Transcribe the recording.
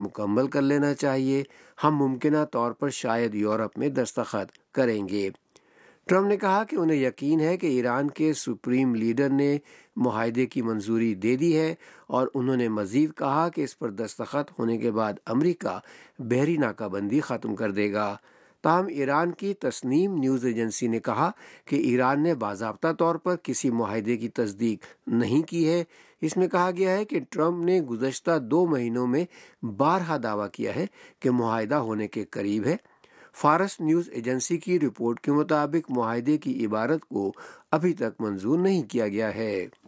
मुकम्मल कर लेना चाहिए। हम मुमकिन तौर पर शायद यूरोप में दस्तखत करेंगे। ट्रंप ने कहा कि उन्हें यकीन है कि ईरान के सुप्रीम लीडर ने मुआहदे की मंजूरी दे दी है, और उन्होंने मजीद कहा कि इस पर दस्तखत होने के बाद अमेरिका बहरी नाकाबंदी ख़त्म कर देगा। ताहम ईरान की तस्नीम न्यूज़ एजेंसी ने कहा कि ईरान ने बाज़ाब्ता तौर पर किसी मुआहदे की तस्दीक नहीं की है। इसमें कहा गया है कि ट्रंप ने गुज़श्ता 2 महीनों में बारहा दावा किया है कि मुआहदा होने के करीब है। फारस न्यूज़ एजेंसी की रिपोर्ट के मुताबिक मुआहदे की इबारत को अभी तक मंजूर नहीं किया गया है।